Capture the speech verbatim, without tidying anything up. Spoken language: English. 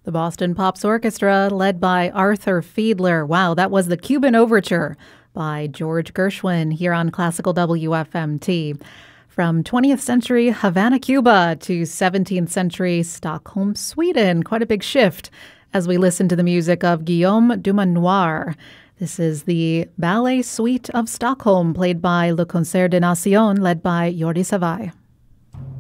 The Boston Pops Orchestra, led by Arthur Fiedler. Wow, that was the Cuban Overture by George Gershwin here on Classical W F M T. From twentieth century Havana, Cuba to seventeenth century Stockholm, Sweden. Quite a big shift as we listen to the music of Guillaume Dumanoir. This is the Ballet Suite of Stockholm, played by Le Concert des Nations, led by Jordi Savai.